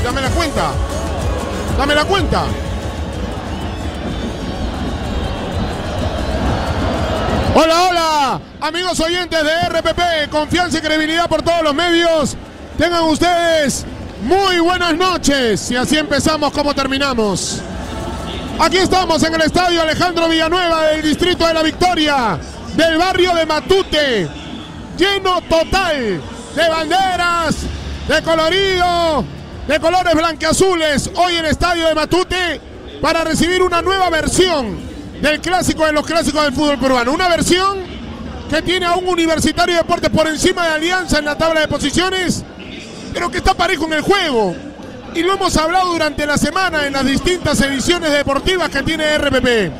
dame la cuenta. Dame la cuenta. Hola, hola, amigos oyentes de RPP, confianza y credibilidad por todos los medios. Tengan ustedes muy buenas noches y así empezamos como terminamos. Aquí estamos en el estadio Alejandro Villanueva del distrito de La Victoria, del barrio de Matute, lleno total de banderas, de colorido, de colores blanqueazules. Hoy el estadio de Matute para recibir una nueva versión del clásico de los clásicos del fútbol peruano. Una versión que tiene a un Universitario de Deportes por encima de Alianza en la tabla de posiciones, pero que está parejo en el juego. Y lo hemos hablado durante la semana en las distintas ediciones deportivas que tiene RPP.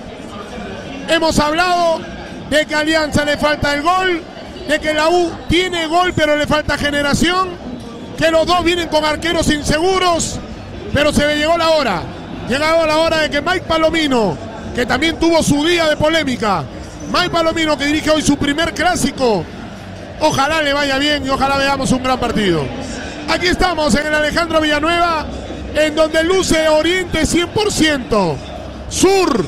Hemos hablado de que a Alianza le falta el gol, de que la U tiene gol pero le falta generación, que los dos vienen con arqueros inseguros, pero se llegó la hora. Llegó la hora de que Mike Palomino, que también tuvo su día de polémica, Mike Palomino, que dirige hoy su primer clásico, ojalá le vaya bien y ojalá veamos un gran partido. Aquí estamos en el Alejandro Villanueva, en donde luce Oriente 100%, Sur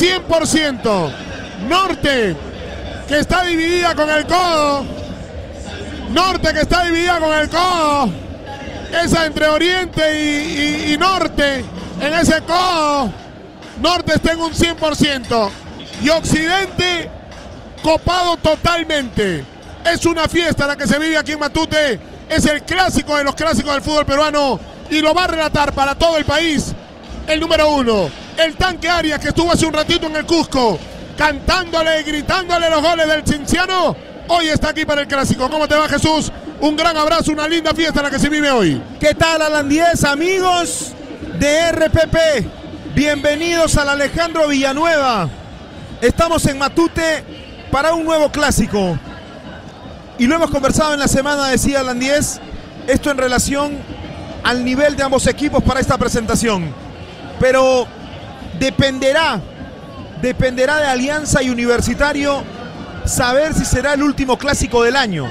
100%, Norte, que está dividida con el codo, Norte que está dividida con el codo, esa entre Oriente y Norte, en ese codo, Norte está en un 100% y Occidente copado totalmente. Es una fiesta la que se vive aquí en Matute, es el clásico de los clásicos del fútbol peruano y lo va a relatar para todo el país el número 1, el Tanque Arias, que estuvo hace un ratito en el Cusco cantándole y gritándole los goles del Cinciano. Hoy está aquí para el clásico. ¿Cómo te va, Jesús? Un gran abrazo, una linda fiesta la que se vive hoy. ¿Qué tal, Alan 10, amigos de RPP? Bienvenidos al Alejandro Villanueva. Estamos en Matute para un nuevo clásico. Y lo hemos conversado en la semana, decía Alan 10, esto en relación al nivel de ambos equipos para esta presentación. Pero dependerá de Alianza y Universitario saber si será el último clásico del año.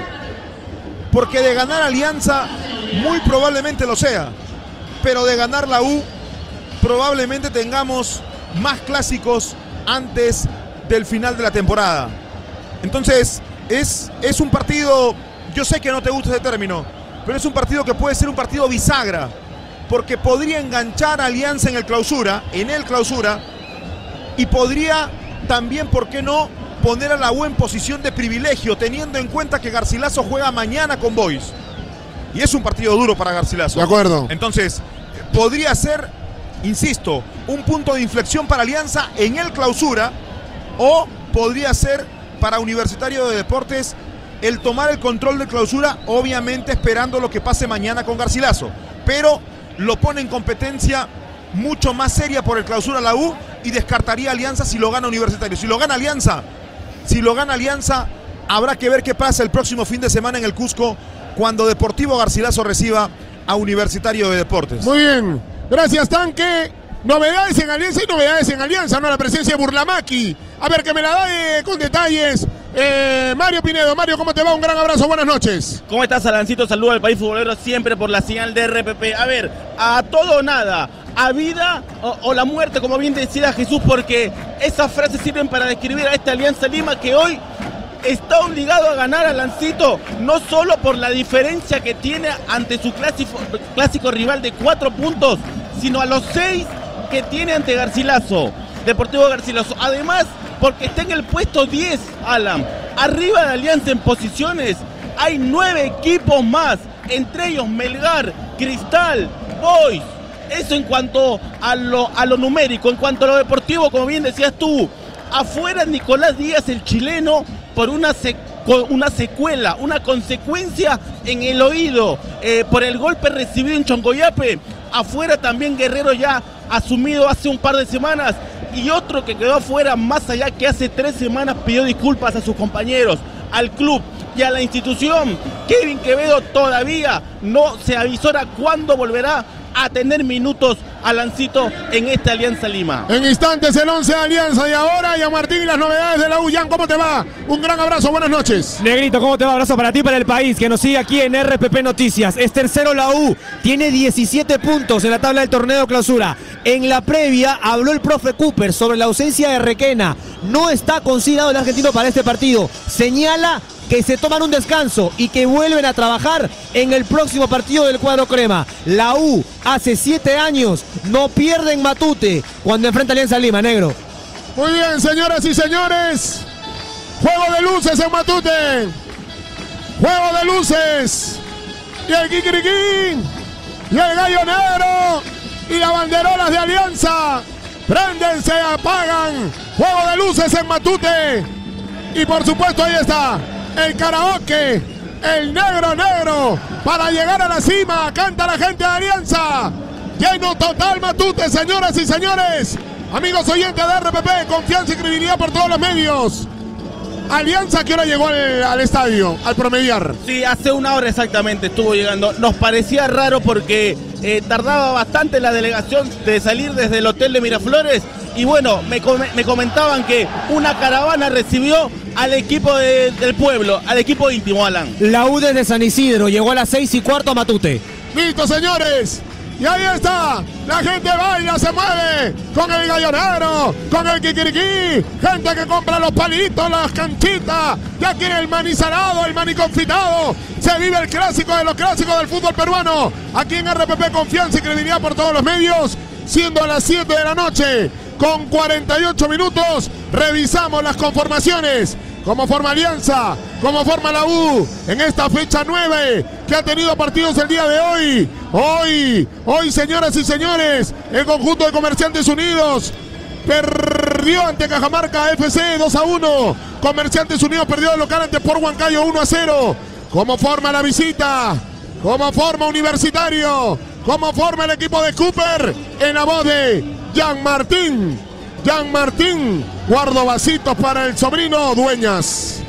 Porque de ganar Alianza, muy probablemente lo sea. Pero de ganar la U, probablemente tengamos más clásicos antes del final de la temporada. Entonces, es un partido, yo sé que no te gusta ese término, pero es un partido que puede ser un partido bisagra, porque podría enganchar a Alianza en el clausura, y podría también, ¿por qué no?, poner a la U en posición de privilegio, teniendo en cuenta que Garcilaso juega mañana con Boys. Y es un partido duro para Garcilaso. De acuerdo. Entonces, podría ser, insisto, un punto de inflexión para Alianza en el clausura, o podría ser para Universitario de Deportes el tomar el control de clausura, obviamente esperando lo que pase mañana con Garcilaso. Pero lo pone en competencia mucho más seria por el clausura la U y descartaría Alianza si lo gana Universitario. Si lo gana Alianza, habrá que ver qué pasa el próximo fin de semana en el Cusco cuando Deportivo Garcilaso reciba a Universitario de Deportes. Muy bien, gracias, Tanque. Novedades en Alianza y novedades en Alianza, ¿no? La presencia de Burlamaqui. A ver, que me la da con detalles. Mario Pinedo. Mario, ¿cómo te va? Un gran abrazo, buenas noches. ¿Cómo estás, Alancito? Saludos al país futbolero siempre por la señal de RPP. A ver, a todo o nada, a vida o la muerte, como bien decía Jesús, porque esas frases sirven para describir a esta Alianza Lima que hoy está obligado a ganar, Alancito, no solo por la diferencia que tiene ante su clásico rival de 4 puntos, sino a los 6 que tiene ante Garcilaso, Deportivo Garcilaso. Además, porque está en el puesto 10, Alan. Arriba de Alianza en posiciones hay 9 equipos más, entre ellos Melgar, Cristal, Boys. Eso en cuanto a lo numérico. En cuanto a lo deportivo, como bien decías tú, afuera Nicolás Díaz, el chileno, por una secuela, una consecuencia en el oído, por el golpe recibido en Chongoyape. Afuera también Guerrero, ya asumido hace un par de semanas, y otro que quedó afuera más allá, que hace 3 semanas pidió disculpas a sus compañeros, al club y a la institución. Kevin Quevedo todavía no se avisora cuándo volverá a tener minutos Alancito en esta Alianza Lima. En instantes el 11 de Alianza y ahora Gianmartín y las novedades de la U. Jan, ¿cómo te va? Un gran abrazo, buenas noches. Negrito, ¿cómo te va? Abrazo para ti y para el país que nos sigue aquí en RPP Noticias. Es tercero la U, tiene 17 puntos en la tabla del torneo clausura. En la previa habló el profe Cooper sobre la ausencia de Requena. No está considerado el argentino para este partido. Señala que se toman un descanso y que vuelven a trabajar en el próximo partido del cuadro crema. La U hace 7 años no pierde en Matute cuando enfrenta a Alianza Lima, negro. Muy bien, señoras y señores. Juego de luces en Matute. Juego de luces. Y el Kikiriquín. Y el Gallo Negro. Y las banderolas de Alianza. Prenden, se apagan. Juego de luces en Matute. Y por supuesto ahí está el karaoke, el negro, para llegar a la cima, canta la gente de Alianza. Lleno total Matute, señoras y señores. Amigos oyentes de RPP, confianza y credibilidad por todos los medios. Alianza, ¿qué hora llegó al estadio, al promediar? Sí, hace 1 hora exactamente estuvo llegando. Nos parecía raro porque tardaba bastante la delegación de salir desde el hotel de Miraflores. Y bueno, me comentaban que una caravana recibió al equipo del pueblo, al equipo íntimo, Alan. La U desde San Isidro llegó a las 6:15 a Matute. Listo, señores. Y ahí está, la gente baila, se mueve con el Gallo Negro, con el Kikiriquí, gente que compra los palitos, las canchitas, ya quiere el maní salado, el maní confitado, se vive el clásico de los clásicos del fútbol peruano, aquí en RPP, confianza y credibilidad por todos los medios, siendo a las 7 de la noche, con 48 minutos, revisamos las conformaciones. Cómo forma Alianza, cómo forma la U en esta fecha 9 que ha tenido partidos el día de hoy. Hoy, señoras y señores, el conjunto de Comerciantes Unidos perdió ante Cajamarca FC 2-1. Comerciantes Unidos perdió de local ante Sport Huancayo 1-0. ¿Cómo forma la visita? ¿Cómo forma Universitario? ¿Cómo forma el equipo de Cooper? En la voz de Gianmartín. Guardo vasitos para el sobrino Dueñas.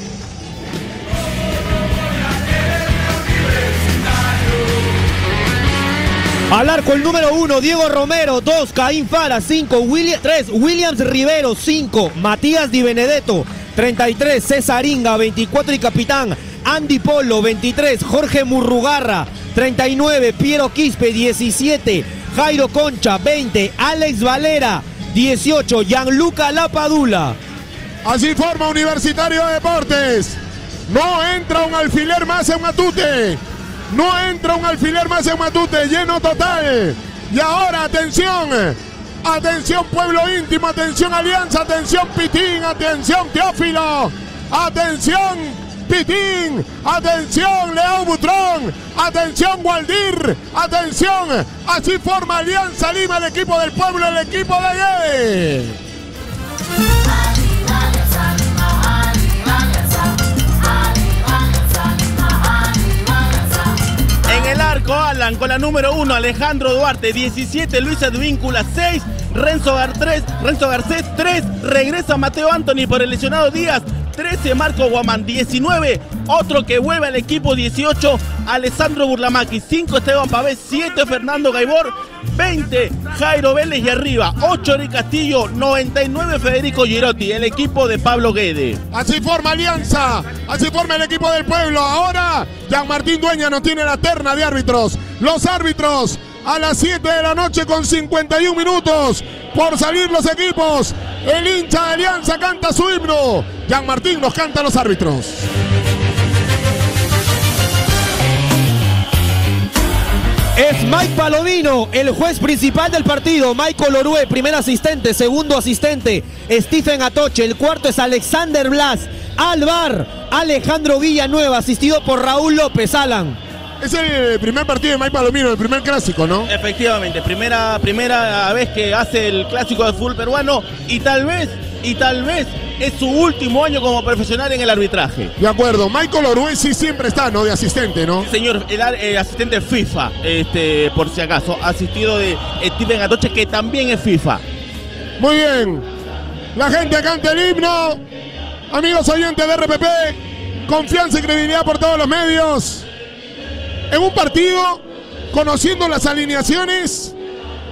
Al arco el número 1, Diego Romero. 2, Caín Fara. 3, Williams Rivero. 5, Matías Di Benedetto. 33, César Inga. 24 y capitán Andy Polo. 23, Jorge Murrugarra. 39, Piero Quispe. 17, Jairo Concha. 20, Alex Valera. 18, Gianluca Lapadula. Así forma Universitario de Deportes. No entra un alfiler más en Matute. Lleno total. Y ahora, atención. Atención, pueblo íntimo. Atención, Alianza. Atención, Pitín. Atención, Teófilo. Atención, Pitín, atención, Leao Butrón, atención, Waldir, atención, así forma Alianza Lima, el equipo del pueblo, el equipo de Guede. En el arco, Alan, con la número 1, Alejandro Duarte. 17, Luis Advíncula. 6, Renzo Garcés. 3, regresa Mateo Anthony por el lesionado Díaz. 13, Marco Guamán. 19, otro que vuelve al equipo. 18, Alessandro Burlamaqui. 5, Esteban Pavés. 7, Fernando Gaibor. 20, Jairo Vélez. Y arriba, 8, Eric Castillo. 99, Federico Girotti, el equipo de Pablo Guede. Así forma Alianza, así forma el equipo del pueblo. Ahora, Gianmartín Dueñas nos tiene la terna de árbitros. Los árbitros a las 7 de la noche con 51 minutos por salir los equipos. El hincha de Alianza canta su himno. Gianmartín nos canta a los árbitros. Es Mike Palomino, el juez principal del partido. Michael Orue, primer asistente. Segundo asistente, Stephen Atoche. El cuarto es Alexander Blas. Al VAR, Alejandro Villanueva, asistido por Raúl López. Alan. Es el primer partido de Mike Palomino, el primer clásico, ¿no? Efectivamente, primera vez que hace el clásico de fútbol peruano y tal vez es su último año como profesional en el arbitraje. De acuerdo, Michael Orue sí siempre está, ¿no? De asistente, ¿no? Señor, el asistente FIFA, por si acaso, asistido de Steven Atoche, que también es FIFA. Muy bien, la gente canta el himno. Amigos oyentes de RPP, confianza y credibilidad por todos los medios. En un partido, conociendo las alineaciones,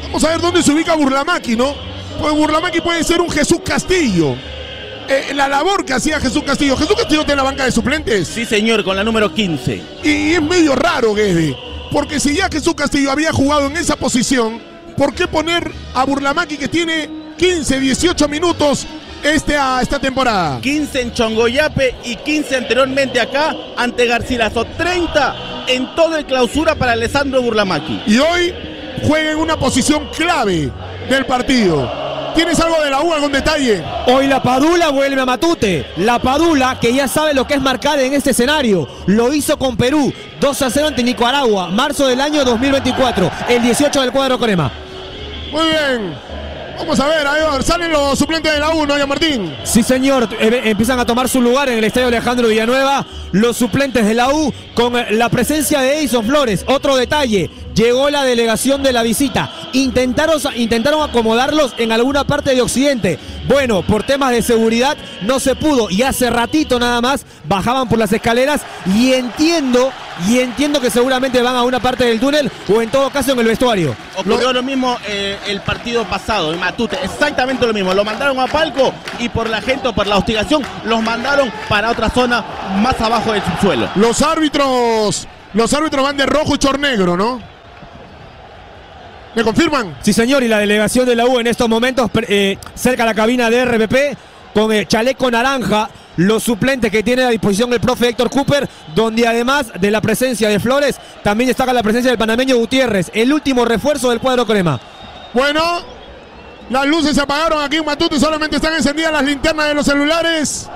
Vamos a ver dónde se ubica Burlamaqui, ¿no? Pues Burlamaqui puede ser un Jesús Castillo. La labor que hacía Jesús Castillo. ¿Jesús Castillo tiene la banca de suplentes? Sí, señor, con la número 15. Y es medio raro, Guede, porque si ya Jesús Castillo había jugado en esa posición, ¿por qué poner a Burlamaqui, que tiene 15, 18 minutos esta temporada? 15 en Chongoyape y 15 anteriormente acá ante Garcilaso. 30 en toda el clausura para Alessandro Burlamaqui. Y hoy juega en una posición clave del partido. ¿Tienes algo de la U, algún detalle? Hoy la Padula vuelve a Matute. La Padula, que ya sabe lo que es marcar en este escenario. Lo hizo con Perú, 2-0 ante Nicaragua, marzo del año 2024, el 18 del cuadro Crema. Muy bien. Vamos a ver, salen los suplentes de la U, ¿no, Jan Martín? Sí, señor, empiezan a tomar su lugar en el estadio Alejandro Villanueva los suplentes de la U, con la presencia de Edison Flores. Otro detalle, llegó la delegación de la visita. Intentaron acomodarlos en alguna parte de Occidente. Bueno, por temas de seguridad no se pudo, y hace ratito nada más bajaban por las escaleras, y entiendo que seguramente van a una parte del túnel, o en todo caso en el vestuario. Ocurrió lo mismo el partido pasado en Matute, exactamente lo mismo. Lo mandaron a palco, y por la gente o por la hostigación los mandaron para otra zona más abajo del subsuelo. Los árbitros van de rojo y chornegro, ¿no? ¿Me confirman? Sí, señor, y la delegación de la U en estos momentos cerca de la cabina de RPP, con chaleco naranja, los suplentes que tiene a disposición el profe Héctor Cooper, donde además de la presencia de Flores, también destaca la presencia del panameño Gutiérrez, el último refuerzo del cuadro Crema. Bueno, las luces se apagaron aquí en Matute, solamente están encendidas las linternas de los celulares.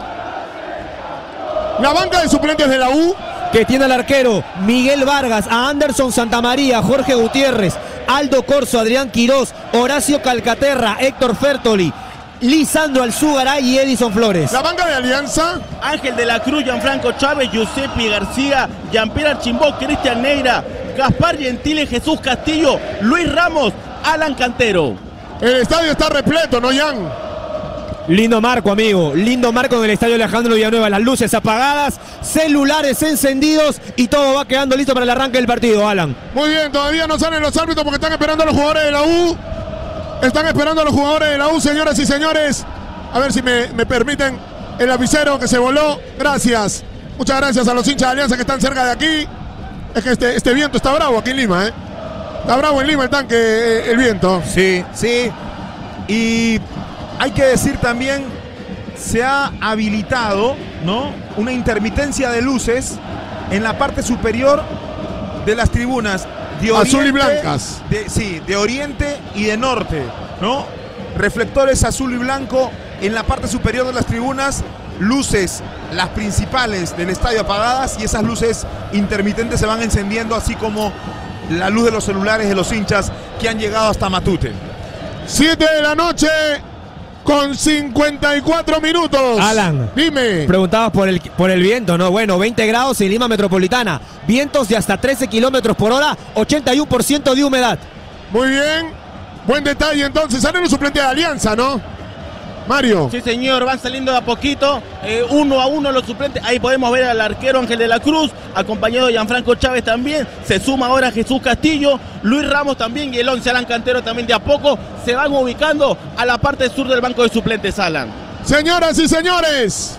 La banca de suplentes de la U, que tiene al arquero Miguel Vargas, a Anderson Santamaría, Jorge Gutiérrez, Aldo Corso, Adrián Quirós, Horacio Calcaterra, Héctor Fertoli, Lisandro Alzugaray y Edison Flores. La banca de Alianza, Ángel de la Cruz, Gianfranco Chávez, Giuseppe García, Jean-Pierre Archimbó, Cristian Neira, Gaspar Gentile, Jesús Castillo, Luis Ramos, Alan Cantero. El estadio está repleto, ¿no, Jan? Lindo marco, amigo. Lindo marco en el estadio Alejandro Villanueva. Las luces apagadas, celulares encendidos, y todo va quedando listo para el arranque del partido, Alan. Muy bien, todavía no salen los árbitros porque están esperando a los jugadores de la U. Están esperando a los jugadores de la U, señoras y señores. A ver si me permiten el lapicero que se voló. Gracias. Muchas gracias a los hinchas de Alianza que están cerca de aquí. Es que este viento está bravo aquí en Lima, ¿eh? Está bravo en Lima el tanque, el viento. Sí, sí. Y hay que decir también, se ha habilitado, ¿no?, una intermitencia de luces en la parte superior de las tribunas. De oriente, azul y blancas. De oriente y de norte, ¿no? Reflectores azul y blanco en la parte superior de las tribunas, luces, las principales del estadio apagadas, y esas luces intermitentes se van encendiendo, así como la luz de los celulares de los hinchas que han llegado hasta Matute. 7 de la noche con 54 minutos. Alan, dime. Preguntabas por el viento, ¿no? Bueno, 20 grados en Lima metropolitana, vientos de hasta 13 kilómetros por hora, 81% de humedad. Muy bien, buen detalle. Entonces salen los suplentes de Alianza, ¿no, Mario? Sí, señor, van saliendo de a poquito, uno a uno los suplentes. Ahí podemos ver al arquero Ángel de la Cruz, acompañado de Gianfranco Chávez también. Se suma ahora Jesús Castillo, Luis Ramos también, y el 11 Alan Cantero también. De a poco se van ubicando a la parte sur del banco de suplentes, Alan. Señoras y señores,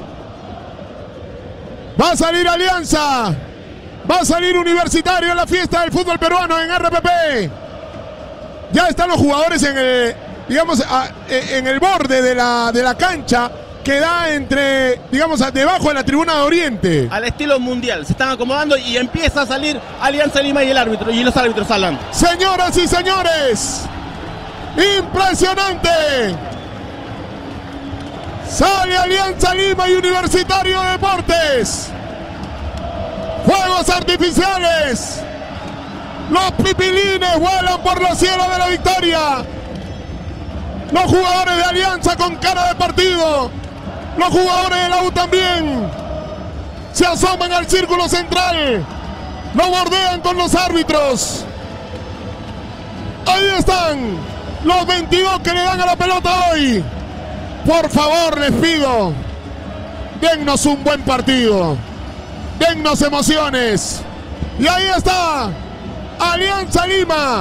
va a salir Alianza, va a salir Universitario en la fiesta del fútbol peruano en RPP. Ya están los jugadores en el, digamos, en el borde de la cancha, que da entre, digamos, debajo de la tribuna de Oriente. Al estilo mundial, se están acomodando y empieza a salir Alianza Lima y los árbitros, Alan. Señoras y señores, impresionante. Sale Alianza Lima y Universitario de Deportes. Fuegos artificiales. Los pipilines vuelan por los cielos de la victoria. Los jugadores de Alianza con cara de partido. Los jugadores de la U también. Se asoman al círculo central. Lo bordean con los árbitros. Ahí están los 22 que le dan a la pelota hoy. Por favor, les pido, dennos un buen partido. Dennos emociones. Y ahí está Alianza Lima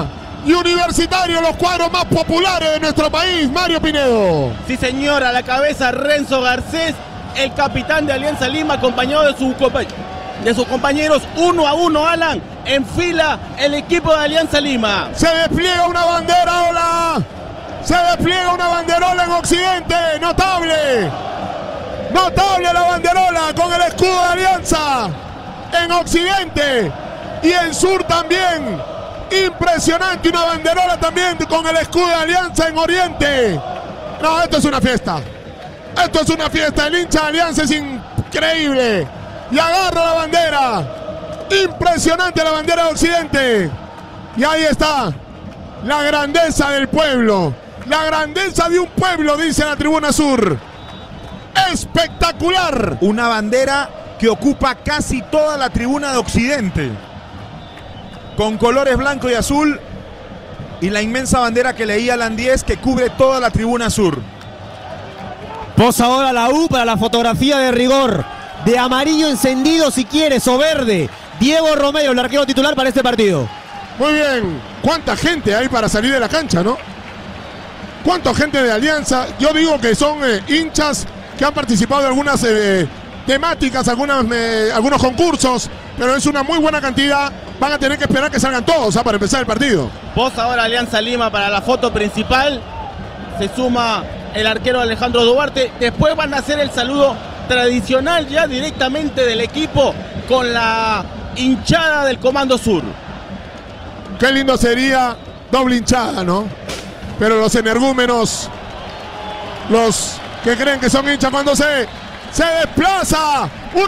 y Universitario, los cuadros más populares de nuestro país. Mario Pinedo. Sí, señor, a la cabeza Renzo Garcés, el capitán de Alianza Lima, acompañado de sus compañeros 1 a 1, Alan, en fila el equipo de Alianza Lima. Se despliega una bandera, hola. Se despliega una banderola en Occidente, notable. Notable la banderola con el escudo de Alianza en Occidente y en Sur también. Impresionante, una banderola también con el escudo de Alianza en Oriente. No, esto es una fiesta. Esto es una fiesta. El hincha de Alianza es increíble. Y agarra la bandera. Impresionante la bandera de Occidente. Y ahí está la grandeza del pueblo. La grandeza de un pueblo, dice la tribuna sur. Espectacular. Una bandera que ocupa casi toda la tribuna de Occidente, con colores blanco y azul, y la inmensa bandera que leía Alan 10 que cubre toda la tribuna sur. Posa ahora la U para la fotografía de rigor. De amarillo encendido si quieres, o verde. Diego Romero, el arquero titular para este partido. Muy bien. ¿Cuánta gente hay para salir de la cancha, no? ¿Cuánta gente de Alianza? Yo digo que son hinchas que han participado de algunas temáticas, algunos concursos, pero es una muy buena cantidad. Van a tener que esperar que salgan todos para empezar el partido. Posa ahora Alianza Lima para la foto principal. Se suma el arquero Alejandro Duarte. Después van a hacer el saludo tradicional ya directamente del equipo con la hinchada del Comando Sur. Qué lindo sería doble hinchada, ¿no? Pero los energúmenos, los que creen que son hinchas, cuando se desplaza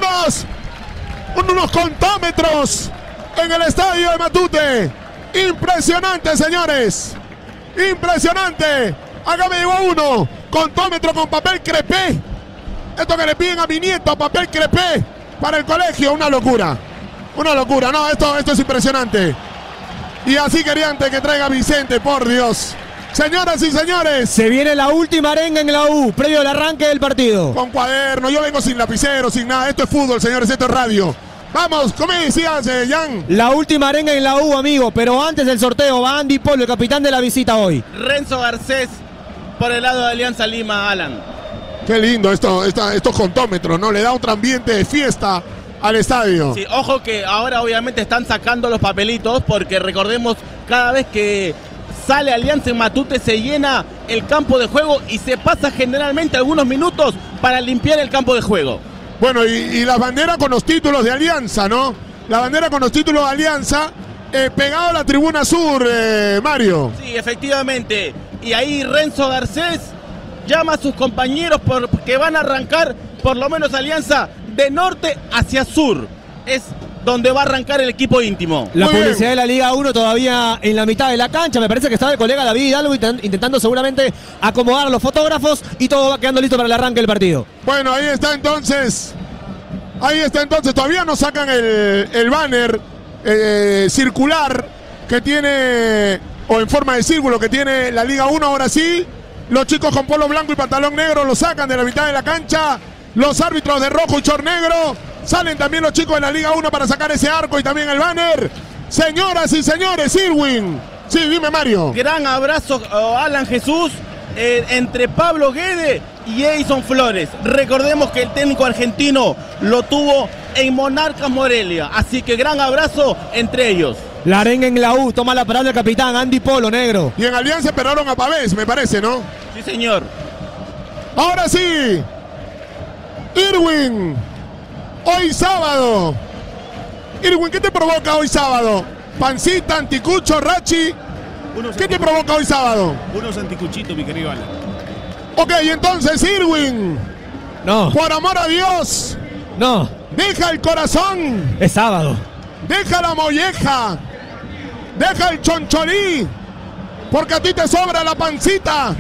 unos contómetros en el estadio de Matute. Impresionante, señores. Impresionante. Acá me llegó uno. Contómetro con papel crepé. Esto que le piden a mi nieto, papel crepé para el colegio. Una locura. Una locura. No, esto es impresionante. Y así querían que traiga Vicente, por Dios. Señoras y señores, se viene la última arenga en la U, previo al arranque del partido. Con cuaderno, yo vengo sin lapicero, sin nada. Esto es fútbol, señores, esto es radio. Vamos, ¿cómo decías, Jan? La última arenga en la U, amigo, pero antes del sorteo va Andy Polo, el capitán de la visita hoy. Renzo Garcés por el lado de Alianza Lima, Alan. Qué lindo estos contómetros, ¿no? Le da otro ambiente de fiesta al estadio. Sí, ojo que ahora obviamente están sacando los papelitos, porque recordemos, cada vez que sale Alianza en Matute se llena el campo de juego y se pasa generalmente algunos minutos para limpiar el campo de juego. Bueno, y la bandera con los títulos de Alianza, ¿no? La bandera con los títulos de Alianza pegado a la tribuna sur, Mario. Sí, efectivamente. Y ahí Renzo Garcés llama a sus compañeros porque van a arrancar por lo menos Alianza de norte hacia sur. Es donde va a arrancar el equipo íntimo. La publicidad de la Liga 1 todavía en la mitad de la cancha. Me parece que estaba el colega David Hidalgo intentando seguramente acomodar a los fotógrafos y todo va quedando listo para el arranque del partido. Bueno, ahí está entonces. Todavía no sacan el banner circular que tiene, o en forma de círculo que tiene la Liga 1. Ahora sí, los chicos con polo blanco y pantalón negro lo sacan de la mitad de la cancha. Los árbitros de rojo y short negro. Salen también los chicos de la Liga 1 para sacar ese arco y también el banner. Señoras y señores, Irwin. Sí, dime, Mario. Gran abrazo, Alan Jesús, entre Pablo Guede y Edison Flores. Recordemos que el técnico argentino lo tuvo en Monarcas Morelia. Así que gran abrazo entre ellos. La arenga en la U, toma la parada del capitán Andy Polo, negro. Y en Alianza esperaron a Pavés, me parece, ¿no? Sí, señor. Ahora sí. Irwin. Hoy sábado. Irwin, ¿qué te provoca hoy sábado? Pancita, anticucho, rachi. ¿Qué te provoca hoy sábado? Unos anticuchitos, mi querido Alan. Ok, entonces, Irwin. No. Por amor a Dios. No. Deja el corazón. Es sábado. Deja la molleja. Deja el choncholí. Porque a ti te sobra la pancita.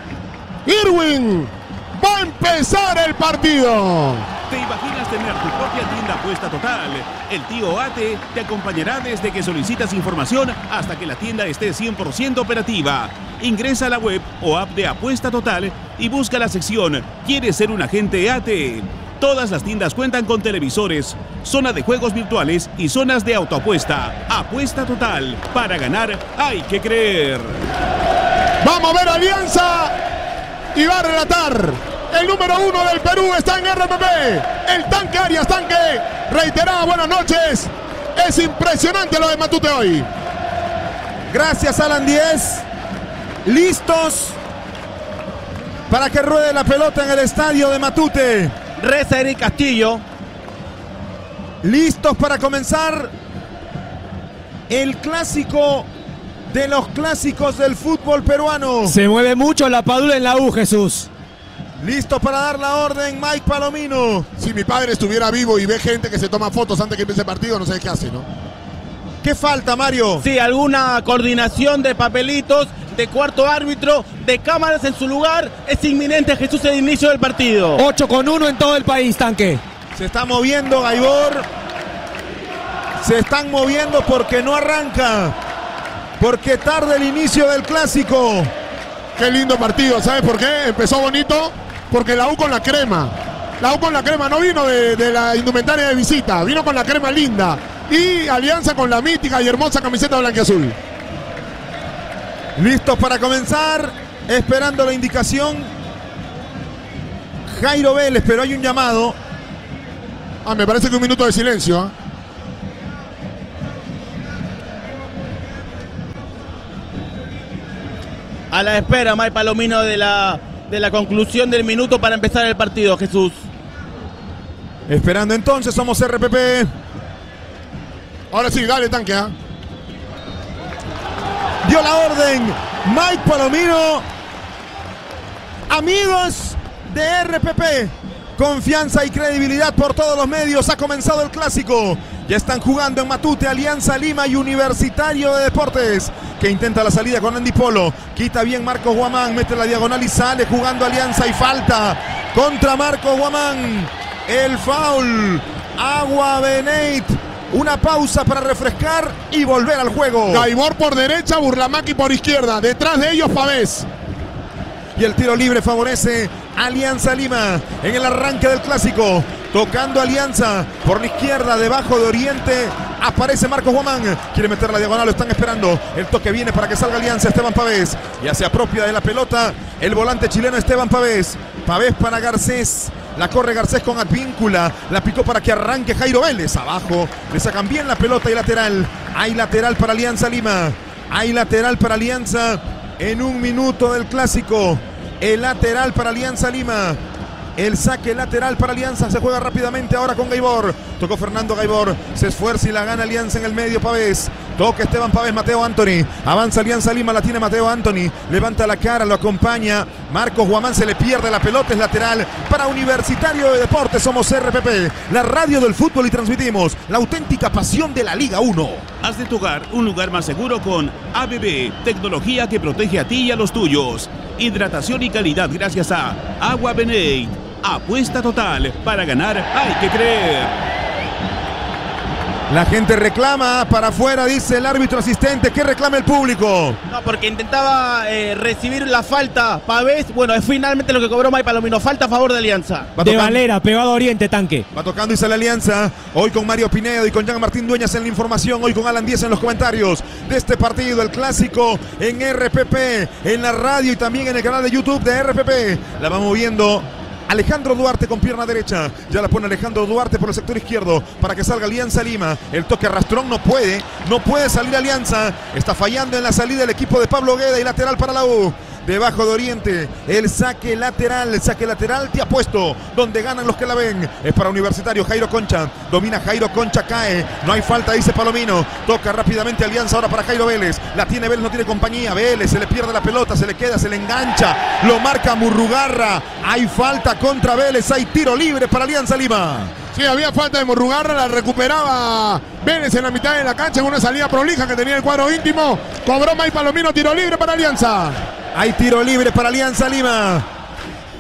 Irwin. Va a empezar el partido. ¿Te imaginas tener tu propia tienda Apuesta Total? El tío Ate te acompañará desde que solicitas información hasta que la tienda esté 100% operativa. Ingresa a la web o app de Apuesta Total y busca la sección ¿Quieres ser un agente Ate? Todas las tiendas cuentan con televisores, zona de juegos virtuales y zonas de autoapuesta. Apuesta total. Para ganar hay que creer. Vamos a ver Alianza y va a relatar. El número 1 del Perú está en RPP. El Tanque Arias. Tanque, reiterada buenas noches. Es impresionante lo de Matute hoy. Gracias, Alan 10. Listos para que ruede la pelota en el estadio de Matute. Reza Eric Castillo. Listos para comenzar el clásico de los clásicos del fútbol peruano. Se mueve mucho la Padula en la U, Jesús. Listo para dar la orden, Mike Palomino. Si mi padre estuviera vivo y ve gente que se toma fotos antes que empiece el partido, no sé qué hace, ¿no? ¿Qué falta, Mario? Sí, alguna coordinación de papelitos, de cuarto árbitro, de cámaras en su lugar. Es inminente, Jesús, el inicio del partido. 8-1 en todo el país, Tanque. Se está moviendo Gaibor. Se están moviendo porque no arranca. Porque tarda el inicio del clásico. Qué lindo partido, ¿sabes por qué? Empezó bonito porque la U con la crema. La U con la crema no vino de la indumentaria de visita, vino con la crema linda. Y Alianza con la mítica y hermosa camiseta blanquiazul. Listos para comenzar, esperando la indicación. Jairo Vélez, pero hay un llamado. Me parece que un minuto de silencio, ¿eh? A la espera, Mike Palomino, de la conclusión del minuto para empezar el partido, Jesús. Esperando entonces, somos RPP. Ahora sí, dale, Tanque, ¿eh? Dio la orden Mike Palomino. Amigos de RPP, confianza y credibilidad por todos los medios. Ha comenzado el clásico. Ya están jugando en Matute, Alianza Lima y Universitario de Deportes, que intenta la salida con Andy Polo. Quita bien Marcos Guamán, mete la diagonal y sale jugando Alianza y falta contra Marcos Guamán. El foul. Agua Beneit. Una pausa para refrescar y volver al juego. Gaibor por derecha, Burlamaqui por izquierda. Detrás de ellos Pavés. Y el tiro libre favorece Alianza Lima en el arranque del clásico. Tocando Alianza por la izquierda, debajo de Oriente. Aparece Marcos Guamán. Quiere meter la diagonal, lo están esperando. El toque viene para que salga Alianza. Esteban Pavés. Ya se apropia de la pelota el volante chileno Esteban Pavés. Pavés para Garcés. La corre Garcés con Advíncula. La picó para que arranque Jairo Vélez. Abajo. Le sacan bien la pelota y lateral. Hay lateral para Alianza Lima. Hay lateral para Alianza en un minuto del clásico. El lateral para Alianza Lima. El saque lateral para Alianza. Se juega rápidamente ahora con Gaibor. Tocó Fernando Gaibor. Se esfuerza y la gana Alianza en el medio. Pavés. Toca Esteban Pavés. Mateo Anthony. Avanza Alianza Lima. La tiene Mateo Anthony. Levanta la cara. Lo acompaña Marcos Guamán. Se le pierde la pelota. Es lateral para Universitario de Deportes. Somos RPP, la radio del fútbol, y transmitimos la auténtica pasión de la Liga 1. Haz de tu hogar un lugar más seguro con ABB. Tecnología que protege a ti y a los tuyos. Hidratación y calidad gracias a Agua Beneit. Apuesta total. Para ganar hay que creer. La gente reclama para afuera, dice el árbitro asistente. ¿Qué reclama el público? No, porque intentaba recibir la falta Pavés. Bueno, es finalmente lo que cobró Mike Palomino. Falta a favor de Alianza. De Valera, pegado a Oriente, Tanque. Va tocando y sale Alianza. Hoy con Mario Pinedo y con Jean Martín Dueñas en la información. Hoy con Alan 10 en los comentarios de este partido. El clásico en RPP, en la radio y también en el canal de YouTube de RPP. La va moviendo Alejandro Duarte con pierna derecha. Ya la pone Alejandro Duarte por el sector izquierdo para que salga Alianza Lima. El toque arrastrón no puede salir Alianza. Está fallando en la salida el equipo de Pablo Gueda y lateral para la U. Debajo de Oriente, el saque lateral, te apuesto, donde ganan los que la ven. Es para Universitario, Jairo Concha, domina Jairo Concha, cae, no hay falta, dice Palomino. Toca rápidamente Alianza ahora para Jairo Vélez. La tiene Vélez, no tiene compañía. Vélez, se le pierde la pelota, se le queda, se le engancha. Lo marca Murrugarra. Hay falta contra Vélez, hay tiro libre para Alianza Lima. Sí, había falta de Murrugarra, la recuperaba Vélez en la mitad de la cancha en una salida prolija que tenía el cuadro íntimo. Cobró Mike Palomino, tiro libre para Alianza. Hay tiro libre para Alianza Lima.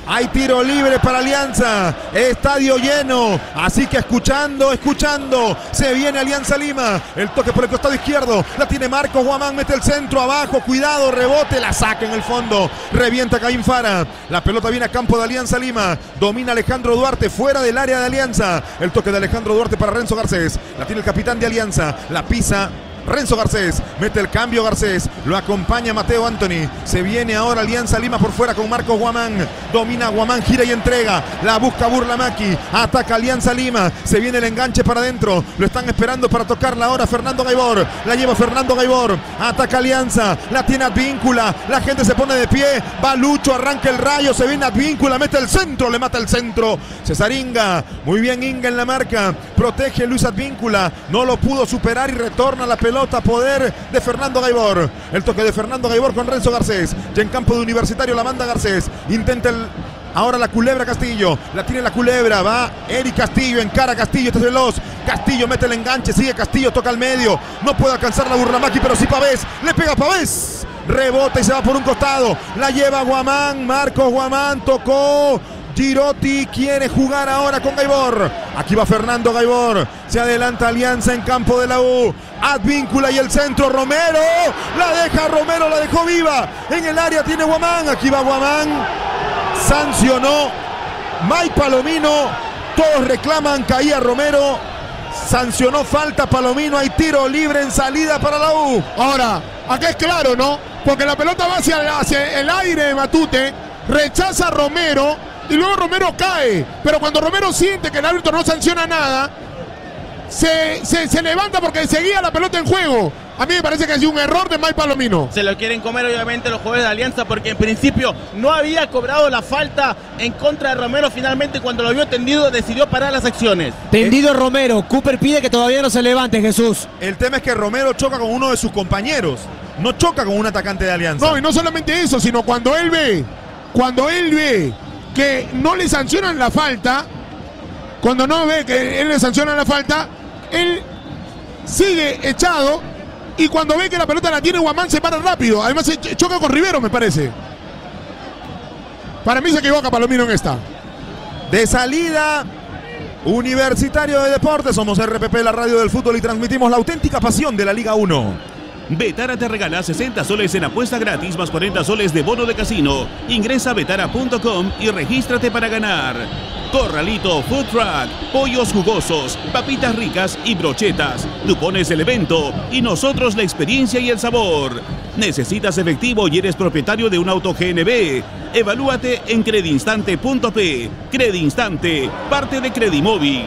Hay tiro libre para Alianza. Estadio lleno. Así que escuchando. Se viene Alianza Lima. El toque por el costado izquierdo. La tiene Marcos Guamán. Mete el centro abajo. Cuidado. Rebote. La saca en el fondo. Revienta Caín Fara. La pelota viene a campo de Alianza Lima. Domina Alejandro Duarte fuera del área de Alianza. El toque de Alejandro Duarte para Renzo Garcés. La tiene el capitán de Alianza. La pisa Renzo Garcés, mete el cambio Garcés, lo acompaña Mateo Anthony, se viene ahora Alianza Lima por fuera con Marcos Guamán, domina Guamán, gira y entrega, la busca Burlamaqui, ataca Alianza Lima, se viene el enganche para adentro, lo están esperando para tocarla ahora Fernando Gaibor, la lleva Fernando Gaibor, ataca Alianza, la tiene Advíncula, la gente se pone de pie, va Lucho, arranca el Rayo, se viene Advíncula, mete el centro, le mata el centro, César Inga, muy bien Inga en la marca, protege Luis Advíncula, no lo pudo superar y retorna la pelota. Poder de Fernando Gaibor. El toque de Fernando Gaibor con Renzo Garcés. Ya en campo de Universitario la manda Garcés. Intenta ahora la culebra Castillo. La tiene la culebra. Va Eric Castillo. Encara Castillo. Este es veloz. Castillo mete el enganche. Sigue Castillo. Toca al medio. No puede alcanzar la Burlamaqui, pero sí Pavés. Le pega Pavés. Rebota y se va por un costado. La lleva Guamán. Marcos Guamán. Tocó. Girotti quiere jugar ahora con Gaibor. Aquí va Fernando Gaibor. Se adelanta Alianza en campo de la U. Advíncula y el centro. Romero. La deja Romero. La dejó viva. En el área tiene Guamán. Aquí va Guamán. Sancionó Mike Palomino. Todos reclaman. Caía Romero. Sancionó falta Palomino. Hay tiro libre en salida para la U. Ahora, acá es claro, ¿no? Porque la pelota va hacia el aire de Matute. Rechaza Romero. Y luego Romero cae, pero cuando Romero siente que el árbitro no sanciona nada, se levanta porque seguía la pelota en juego. A mí me parece que ha sido un error de Mike Palomino. Se lo quieren comer obviamente los jugadores de Alianza porque en principio no había cobrado la falta en contra de Romero. Finalmente cuando lo vio tendido decidió parar las acciones. Tendido Romero, Cooper pide que todavía no se levante, Jesús. El tema es que Romero choca con uno de sus compañeros, no choca con un atacante de Alianza. No, y no solamente eso, sino cuando él ve que no le sancionan la falta, cuando no ve que él le sanciona la falta, él sigue echado y cuando ve que la pelota la tiene Guamán se para rápido. Además se choca con Rivero, me parece. Para mí se equivoca Palomino en esta. De salida, Universitario de Deportes, somos RPP, la radio del fútbol y transmitimos la auténtica pasión de la Liga 1. Betara te regala 60 soles en apuesta gratis más 40 soles de bono de casino. Ingresa a betara.com y regístrate para ganar. Corralito Food Truck, pollos jugosos, papitas ricas y brochetas. Tú pones el evento y nosotros la experiencia y el sabor. ¿Necesitas efectivo y eres propietario de un auto GNB? Evalúate en credinstante.p. Credinstante, parte de Credimóvil.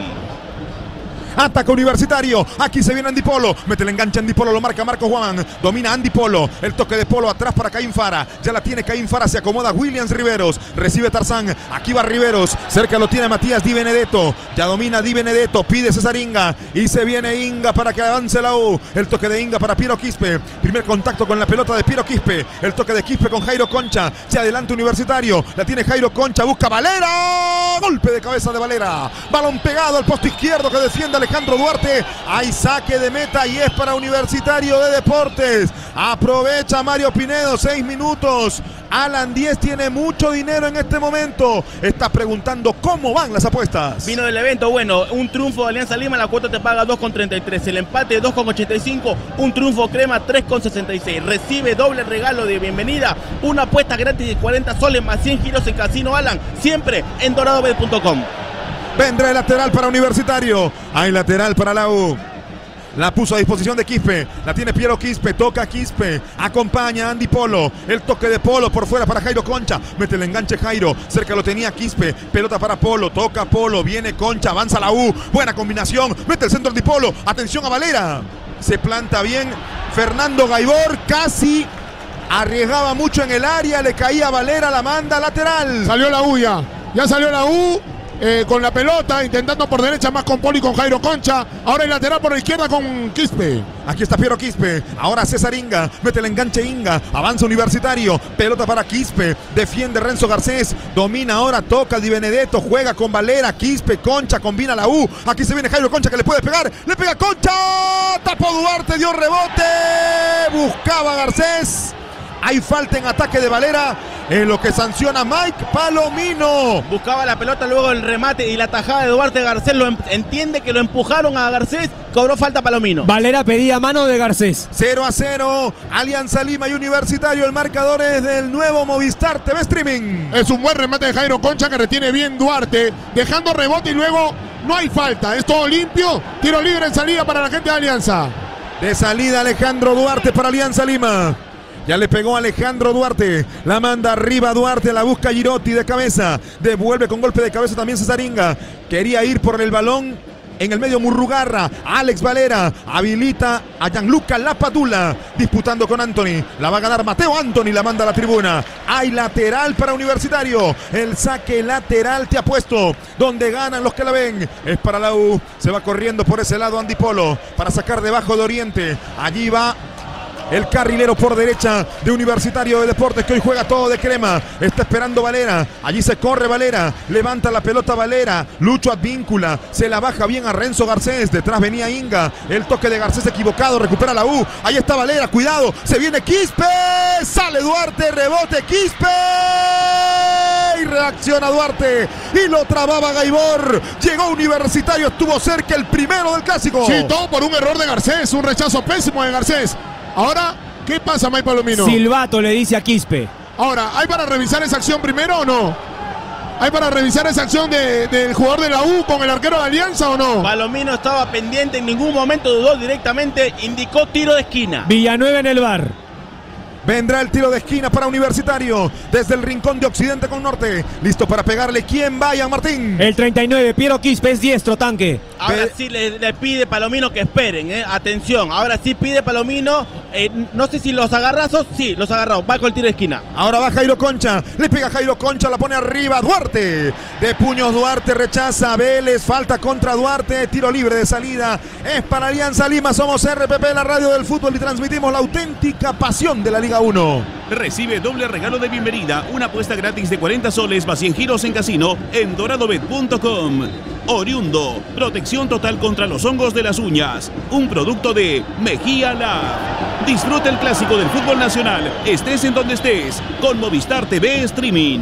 Ataca Universitario, aquí se viene Andy Polo, mete el enganche Andy Polo, lo marca Marcos Guamán, domina Andy Polo, el toque de Polo atrás para Caín Fara, ya la tiene Caín Fara, se acomoda Williams Riveros, recibe Tarzán, aquí va Riveros, cerca lo tiene Matías Di Benedetto, ya domina Di Benedetto, pide César Inga, y se viene Inga para que avance la U, el toque de Inga para Piero Quispe, primer contacto con la pelota de Piero Quispe, el toque de Quispe con Jairo Concha, se adelanta Universitario, la tiene Jairo Concha, busca Valera, golpe de cabeza de Valera, balón pegado al poste izquierdo que defiende Alejandro Duarte, hay saque de meta y es para Universitario de Deportes. Aprovecha Mario Pinedo, 6 minutos. Alan 10 tiene mucho dinero en este momento. Está preguntando cómo van las apuestas. Vino del evento, bueno, un triunfo de Alianza Lima, la cuota te paga 2,33, el empate 2,85, un triunfo crema 3,66. Recibe doble regalo de bienvenida, una apuesta gratis de 40 soles más 100 giros en Casino Alan, siempre en doradobet.com. Vendrá el lateral para Universitario. Hay lateral para la U. La puso a disposición de Quispe. La tiene Piero Quispe. Toca Quispe. Acompaña a Andy Polo. El toque de Polo por fuera para Jairo Concha. Mete el enganche Jairo. Cerca lo tenía Quispe. Pelota para Polo. Toca Polo. Viene Concha. Avanza la U. Buena combinación. Mete el centro de Polo. Atención a Valera. Se planta bien Fernando Gaibor. Casi arriesgaba mucho en el área. Le caía a Valera. La manda lateral. Salió la U ya. Ya salió la U. Con la pelota, intentando por derecha más con Polo y con Jairo Concha. Ahora el lateral por la izquierda con Quispe. Aquí está Piero Quispe. Ahora César Inga. Mete el enganche Inga. Avanza Universitario. Pelota para Quispe. Defiende Renzo Garcés. Domina ahora. Toca Di Benedetto. Juega con Valera. Quispe. Concha. Combina la U. Aquí se viene Jairo Concha que le puede pegar. Le pega Concha. Tapó Duarte. Dio rebote. Buscaba Garcés. Hay falta en ataque de Valera. Es lo que sanciona Mike Palomino. Buscaba la pelota, luego el remate y la tajada de Duarte. Garcés entiende que lo empujaron a Garcés. Cobró falta Palomino. Valera pedía mano de Garcés. 0-0. Alianza Lima y Universitario. El marcador es del nuevo Movistar TV Streaming. Es un buen remate de Jairo Concha que retiene bien Duarte, dejando rebote y luego no hay falta. Es todo limpio. Tiro libre en salida para la gente de Alianza. De salida Alejandro Duarte para Alianza Lima. Ya le pegó Alejandro Duarte. La manda arriba Duarte. La busca Girotti de cabeza. Devuelve con golpe de cabeza también Cesaringa. Quería ir por el balón. En el medio Murrugarra. Alex Valera habilita a Gianluca Lapadula. Disputando con Anthony. La va a ganar Mateo Anthony. La manda a la tribuna. Hay lateral para Universitario. El saque lateral te ha puesto. Donde ganan los que la ven. Es para la U. Se va corriendo por ese lado Andy Polo. Para sacar debajo de Oriente. Allí va el carrilero por derecha de Universitario de Deportes, que hoy juega todo de crema. Está esperando Valera. Allí se corre Valera. Levanta la pelota Valera. Lucho Advíncula. Se la baja bien a Renzo Garcés. Detrás venía Inga. El toque de Garcés equivocado. Recupera la U. Ahí está Valera. Cuidado. Se viene Quispe. Sale Duarte. Rebote Quispe. Y reacciona Duarte. Y lo trababa Gaibor. Llegó Universitario. Estuvo cerca el primero del clásico. Sí, todo por un error de Garcés. Un rechazo pésimo de Garcés. Ahora, ¿qué pasa, Mike Palomino? Silbato le dice a Quispe. Ahora, ¿hay para revisar esa acción primero o no? ¿Hay para revisar esa acción del jugador de la U con el arquero de Alianza o no? Palomino estaba pendiente, en ningún momento dudó, directamente indicó tiro de esquina. Villanueva en el bar. Vendrá el tiro de esquina para Universitario. Desde el rincón de Occidente con Norte. Listo para pegarle. ¿Quién vaya, Martín? El 39, Piero Quispe es diestro, tanque. Ahora sí le pide Palomino que esperen, atención. Ahora sí pide Palomino. No sé si los agarrazos. Sí, los agarrados. Va con el tiro de esquina. Ahora va Jairo Concha. Le pega Jairo Concha. La pone arriba. Duarte. De puños Duarte rechaza. Vélez. Falta contra Duarte. Tiro libre de salida. Es para Alianza Lima. Somos RPP, la radio del fútbol, y transmitimos la auténtica pasión de la Liga 1. Recibe doble regalo de bienvenida, una apuesta gratis de 40 soles más 100 giros en casino en doradobet.com. Oriundo, protección total contra los hongos de las uñas. Un producto de Mejía Lab. Disfruta el clásico del fútbol nacional, estés en donde estés, con Movistar TV Streaming.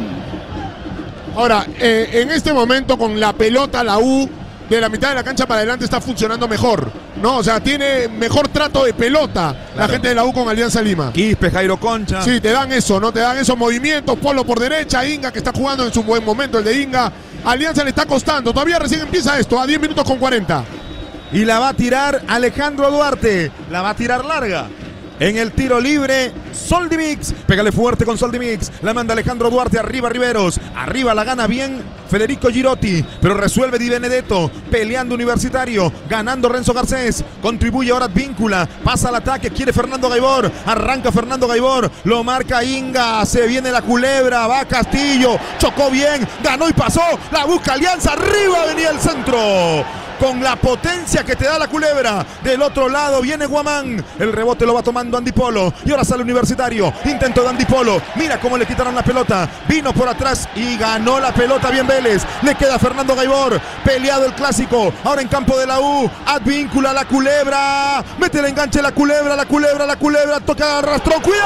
Ahora, en este momento con la pelota, la U de la mitad de la cancha para adelante está funcionando mejor, ¿no? O sea, tiene mejor trato de pelota la gente de la U con Alianza Lima. Quispe, Jairo Concha. Sí, te dan eso, ¿no? Te dan esos movimientos. Polo por derecha, Inga que está jugando en su buen momento, el de Inga. Alianza le está costando, todavía recién empieza esto, a 10 minutos con 40. Y la va a tirar Alejandro Duarte. La va a tirar larga. En el tiro libre, Soldimix. Pégale fuerte con Soldimix. La manda Alejandro Duarte. Arriba Riveros. Arriba la gana bien Federico Girotti. Pero resuelve Di Benedetto. Peleando Universitario. Ganando Renzo Garcés. Contribuye ahora Advíncula. Pasa al ataque. Quiere Fernando Gaibor. Arranca Fernando Gaibor. Lo marca Inga. Se viene la culebra. Va Castillo. Chocó bien. Ganó y pasó. La busca Alianza. Arriba venía el centro. Con la potencia que te da la culebra. Del otro lado viene Guamán. El rebote lo va tomando Andy Polo. Y ahora sale Universitario. Intento de Andy Polo. Mira cómo le quitaron la pelota. Vino por atrás y ganó la pelota bien Vélez. Le queda Fernando Gaibor. Peleado el clásico. Ahora en campo de la U. Advíncula la culebra. Mete el enganche la culebra. La culebra, la culebra. Toca, arrastró. ¡Cuidado!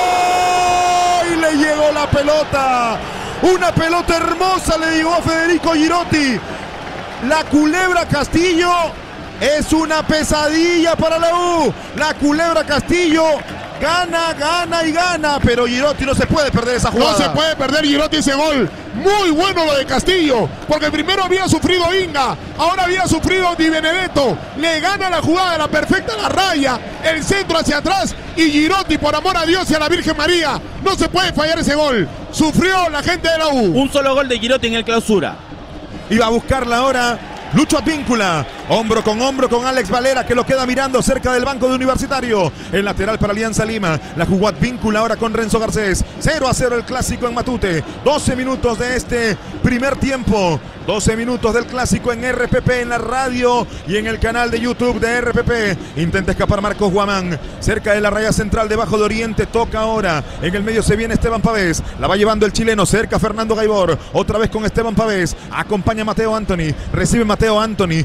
Y le llegó la pelota. Una pelota hermosa le llegó a Federico Girotti. La culebra Castillo es una pesadilla para la U. La culebra Castillo gana, gana y gana. Pero Girotti no se puede perder esa jugada. No se puede perder Girotti ese gol. Muy bueno lo de Castillo. Porque primero había sufrido Inga. Ahora había sufrido Di Benedetto. Le gana la jugada, la perfecta la raya. El centro hacia atrás. Y Girotti, por amor a Dios y a la Virgen María, no se puede fallar ese gol. Sufrió la gente de la U. Un solo gol de Girotti en el clausura. Y va a buscarla ahora Lucho Advíncula, hombro con Alex Valera, que lo queda mirando cerca del banco de Universitario. El lateral para Alianza Lima. La jugó Advíncula ahora con Renzo Garcés. 0-0 el clásico en Matute. 12 minutos de este primer tiempo. 12 minutos del clásico en RPP, en la radio y en el canal de YouTube de RPP. Intenta escapar Marcos Guamán. Cerca de la raya central, debajo de Oriente. Toca ahora. En el medio se viene Esteban Pavés. La va llevando el chileno. Cerca Fernando Gaibor. Otra vez con Esteban Pavés. Acompaña Mateo Anthony. Recibe Mateo Anthony. La busca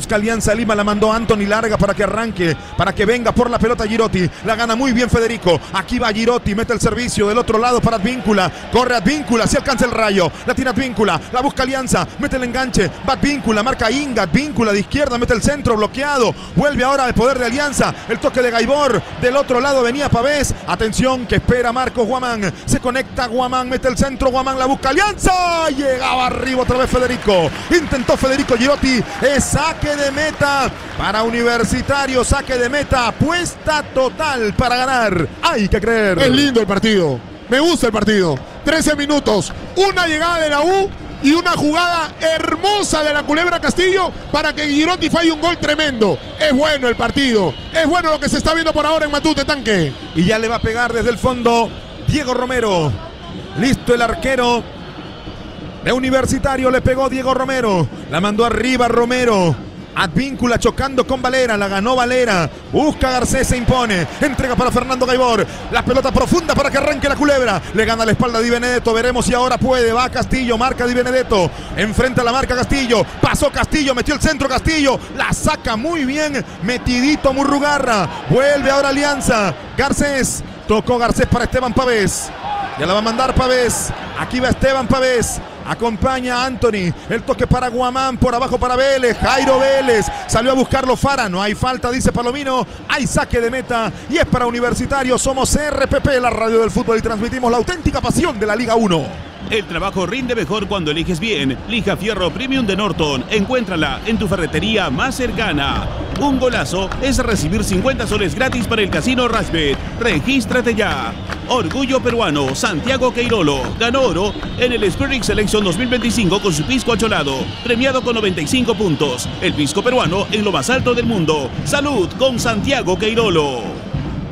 busca Alianza Lima, la mandó Anthony larga para que arranque, para que venga por la pelota Girotti. La gana muy bien Federico. Aquí va Girotti, mete el servicio del otro lado para Advíncula. Corre Advíncula, si alcanza el rayo. La tiene Advíncula, la busca Alianza, mete el enganche. Va Advíncula, marca Inga. Advíncula de izquierda, mete el centro, bloqueado. Vuelve ahora el poder de Alianza. El toque de Gaibor. Del otro lado venía Pavés. Atención que espera Marcos Guamán. Se conecta Guamán, mete el centro. Guamán la busca Alianza. Llegaba arriba otra vez Federico. Intentó Federico Girotti. Es saque de meta para Universitario. Saque de meta. Apuesta total para ganar. Hay que creer. Es lindo el partido. Me gusta el partido. 13 minutos. Una llegada de la U y una jugada hermosa de la Culebra Castillo para que Girotti falle un gol tremendo. Es bueno el partido. Es bueno lo que se está viendo por ahora en Matute, Tanque. Y ya le va a pegar desde el fondo Diego Romero. Listo el arquero de Universitario. Le pegó Diego Romero. La mandó arriba Romero. Advíncula chocando con Valera, la ganó Valera, busca Garcés, se impone, entrega para Fernando Gaibor, la pelota profunda para que arranque la Culebra, le gana la espalda Di Benedetto, veremos si ahora puede, va Castillo, marca Di Benedetto, enfrenta la marca Castillo, pasó Castillo, metió el centro Castillo, la saca muy bien, metidito Murrugarra, vuelve ahora Alianza, Garcés, tocó Garcés para Esteban Pavés, ya la va a mandar Pavés, aquí va Esteban Pavés. Acompaña a Anthony, el toque para Guamán, por abajo para Vélez, Jairo Vélez, salió a buscarlo Fara, no hay falta, dice Palomino, hay saque de meta y es para Universitario, somos RPP, la radio del fútbol y transmitimos la auténtica pasión de la Liga 1. El trabajo rinde mejor cuando eliges bien. Lija Fierro Premium de Norton. Encuéntrala en tu ferretería más cercana. Un golazo es recibir 50 soles gratis para el casino Rashbet. Regístrate ya. Orgullo peruano, Santiago Queirolo. Ganó oro en el Spirit Selection 2025 con su pisco acholado. Premiado con 95 puntos. El pisco peruano en lo más alto del mundo. Salud con Santiago Queirolo.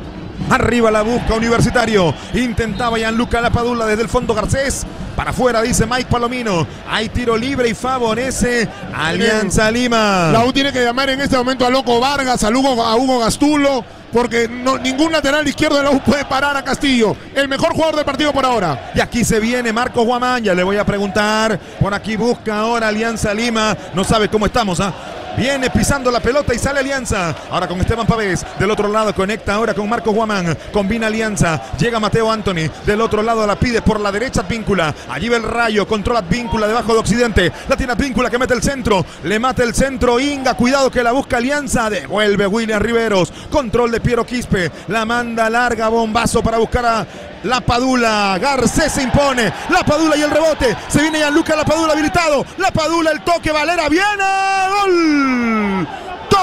Arriba la busca Universitario. Intentaba Gianluca Lapadula desde el fondo Garcés. Para afuera dice Mike Palomino. Hay tiro libre y favorece Alianza Lima. La U tiene que llamar en este momento a Loco Vargas, a Hugo Gastulo, porque ningún lateral izquierdo de la U puede parar a Castillo. El mejor jugador del partido por ahora. Y aquí se viene Marcos Guamán. Ya le voy a preguntar. Por aquí busca ahora Alianza Lima. No sabe cómo estamos, ¿ah? Viene pisando la pelota y sale Alianza. Ahora con Esteban Pavés. Del otro lado conecta ahora con Marcos Guamán. Combina Alianza. Llega Mateo Anthony. Del otro lado la pide por la derecha Advíncula. Allí va el rayo. Controla Advíncula debajo de Occidente. La tiene Advíncula que mete el centro. Le mata el centro Inga. Cuidado que la busca Alianza. Devuelve William Riveros. Control de Piero Quispe. La manda larga. Bombazo para buscar a Lapadula. Garcés se impone. Lapadula y el rebote. Se viene Gianluca Lapadula habilitado. Lapadula el toque. Valera viene. ¡Gol! ¡Gol!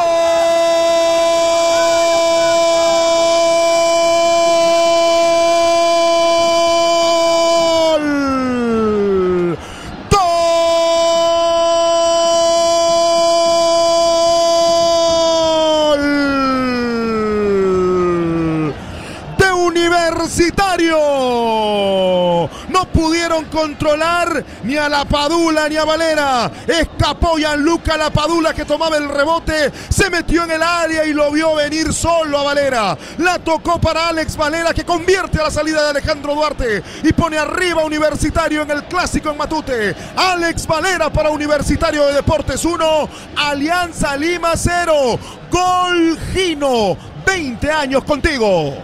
De Universitario. No pudieron controlar ni a Lapadula ni a Valera. Escapó Gianluca Lapadula que tomaba el rebote. Se metió en el área y lo vio venir solo a Valera. La tocó para Alex Valera que convierte a la salida de Alejandro Duarte y pone arriba Universitario en el clásico en Matute. Alex Valera para Universitario de Deportes 1. Alianza Lima 0. Gol Gino. 20 años contigo.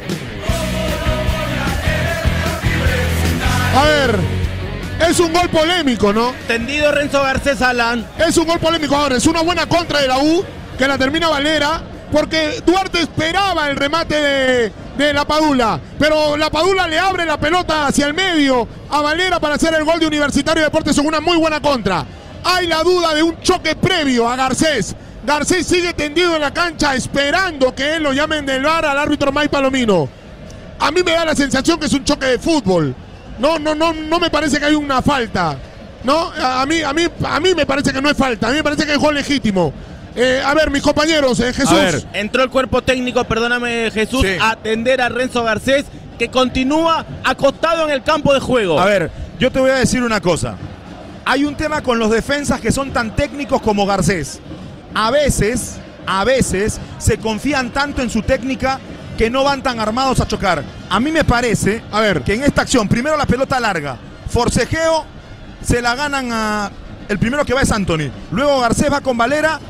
A ver, es un gol polémico, ¿no? Tendido Renzo Garcés Alan. Es un gol polémico ahora, es una buena contra de la U, que la termina Valera, porque Duarte esperaba el remate de Lapadula, pero Lapadula le abre la pelota hacia el medio a Valera para hacer el gol de Universitario de Deportes en una muy buena contra. Hay la duda de un choque previo a Garcés. Garcés sigue tendido en la cancha esperando que él lo llamen del VAR al árbitro Mike Palomino. A mí me da la sensación que es un choque de fútbol. No me parece que hay una falta. No, a mí me parece que no es falta. A mí me parece que es gol legítimo. A ver, mis compañeros, Jesús. A ver, entró el cuerpo técnico, perdóname Jesús, sí, a atender a Renzo Garcés, que continúa acostado en el campo de juego. A ver, yo te voy a decir una cosa. Hay un tema con los defensas que son tan técnicos como Garcés. A veces se confían tanto en su técnica que no van tan armados a chocar. A mí me parece, a ver, que en esta acción, primero la pelota larga, forcejeo, se la ganan a... El primero que va es Anthony. Luego Garcés va con Valera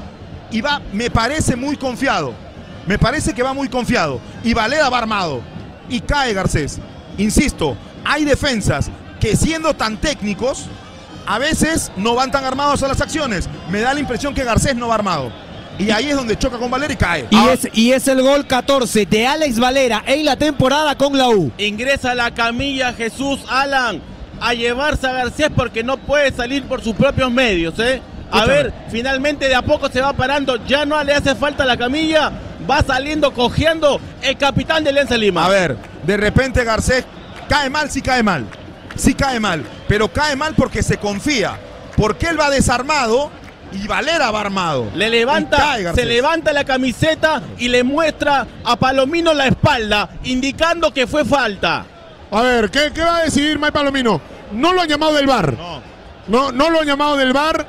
y va, me parece muy confiado. Me parece que va muy confiado. Y Valera va armado. Y cae Garcés. Insisto, hay defensas que siendo tan técnicos, a veces no van tan armados a las acciones. Me da la impresión que Garcés no va armado. Y ahí es donde choca con Valera y cae. Y es el gol 14 de Alex Valera en la temporada con la U. Ingresa a la camilla Jesús Alan a llevarse a Garcés porque no puede salir por sus propios medios, A ver, finalmente de a poco se va parando, ya no le hace falta la camilla, va saliendo cojeando el capitán de Alianza Lima. A ver, de repente Garcés cae mal, sí cae mal. Sí cae mal, pero cae mal porque se confía. Porque él va desarmado y Valera va armado. Le levanta, se levanta la camiseta y le muestra a Palomino la espalda, indicando que fue falta. A ver, ¿qué va a decidir Mike Palomino? No lo han llamado del VAR. No lo han llamado del VAR.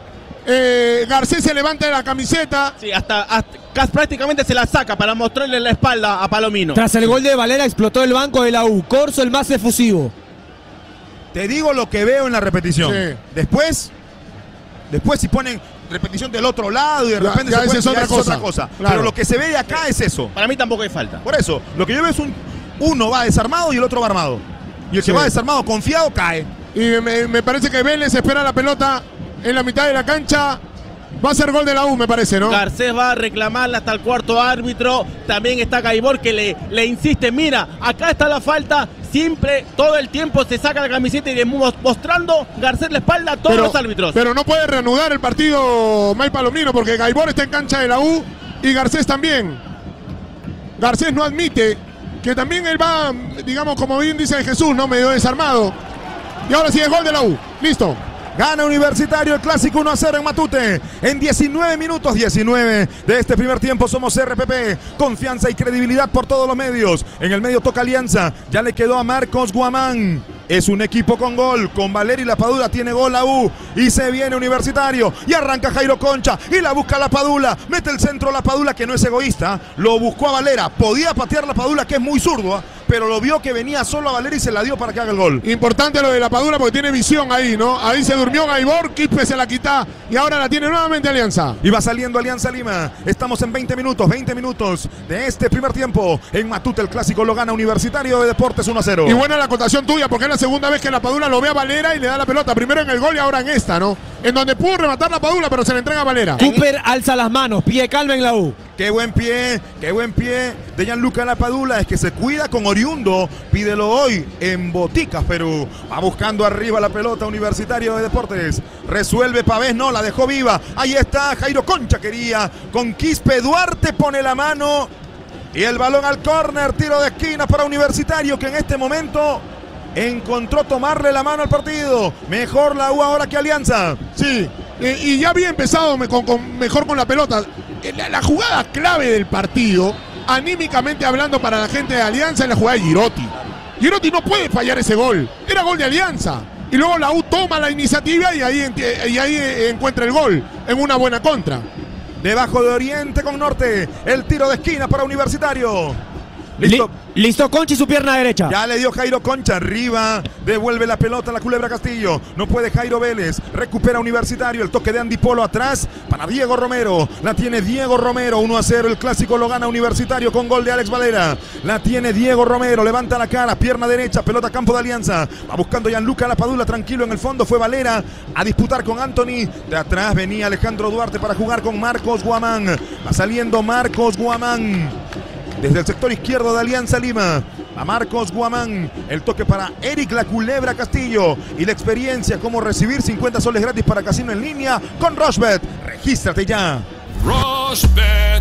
Garcés se levanta de la camiseta. Sí, hasta prácticamente se la saca para mostrarle la espalda a Palomino. Tras el gol de Valera explotó el banco de la U. Corso el más efusivo. Te digo lo que veo en la repetición. Sí. Después si ponen repetición del otro lado y de repente ya se puede, es otra cosa. Claro. Pero lo que se ve de acá es eso. Para mí tampoco hay falta. Por eso, lo que yo veo es uno va desarmado y el otro va armado. Y el que va desarmado, confiado, cae. Y me parece que Vélez espera la pelota en la mitad de la cancha. Va a ser gol de la U, me parece, ¿no? Garcés va a reclamarla hasta el cuarto árbitro. También está Gaibor que le insiste. Mira, acá está la falta. Siempre, todo el tiempo se saca la camiseta y mostrando Garcés la espalda a todos los árbitros. Pero no puede reanudar el partido Mike Palomino porque Gaibor está en cancha de la U y Garcés también. Garcés no admite que también él va, digamos, como bien dice Jesús, ¿no? Medio desarmado. Y ahora sí es gol de la U. Listo. Gana Universitario el clásico 1-0 en Matute. En 19 minutos, 19 de este primer tiempo somos RPP. Confianza y credibilidad por todos los medios. En el medio toca Alianza. Ya le quedó a Marcos Guamán. Es un equipo con gol. Con Valeri La Padula tiene gol la U. Y se viene Universitario. Y arranca Jairo Concha. Y la busca La Padula. Mete el centro La Padula, que no es egoísta. Lo buscó a Valera. Podía patear La Padula, que es muy zurdo. Pero lo vio que venía solo a Valeri y se la dio para que haga el gol. Importante lo de La Padula porque tiene visión ahí, ¿no? Ahí se durmió Gaibor. Quispe se la quita. Y ahora la tiene nuevamente Alianza. Y va saliendo Alianza Lima. Estamos en 20 minutos de este primer tiempo. En Matute el clásico lo gana Universitario de Deportes 1-0. Y buena la acotación tuya porque es la segunda vez que La Padula lo ve a Valera y le da la pelota. Primero en el gol y ahora en esta, ¿no? En donde pudo rematar La Padula, pero se le entrega a Valera. Cooper alza las manos, pie calma en la U. Qué buen pie de Gianluca La Padula. Es que se cuida con oriundo. Pídelo hoy en Boticas, Perú. Va buscando arriba la pelota Universitario de Deportes. Resuelve Pavés, no, la dejó viva. Ahí está, Jairo Concha quería. Con Quispe, Duarte pone la mano. Y el balón al córner, tiro de esquina para Universitario, que en este momento encontró tomarle la mano al partido. Mejor la U ahora que Alianza. Sí, y ya había empezado mejor con la pelota. La jugada clave del partido, anímicamente hablando para la gente de Alianza, es la jugada de Girotti. Girotti no puede fallar ese gol. Era gol de Alianza. Y luego la U toma la iniciativa y ahí encuentra el gol en una buena contra. Debajo de Oriente con Norte. El tiro de esquina para Universitario. Listo. Listo Concha y su pierna derecha. Ya le dio Jairo Concha. Arriba. Devuelve la pelota a la Culebra Castillo. No puede Jairo Vélez. Recupera Universitario. El toque de Andy Polo atrás para Diego Romero. La tiene Diego Romero. 1-0. El clásico lo gana Universitario con gol de Alex Valera. La tiene Diego Romero. Levanta la cara. Pierna derecha. Pelota a campo de Alianza. Va buscando Gianluca La Padula. Tranquilo en el fondo. Fue Valera a disputar con Anthony. De atrás venía Alejandro Duarte para jugar con Marcos Guamán. Va saliendo Marcos Guamán. Desde el sector izquierdo de Alianza Lima, a Marcos Guamán, el toque para Eric La Culebra Castillo y la experiencia, cómo recibir 50 soles gratis para casino en línea con Rochbet. Regístrate ya. Rochbet.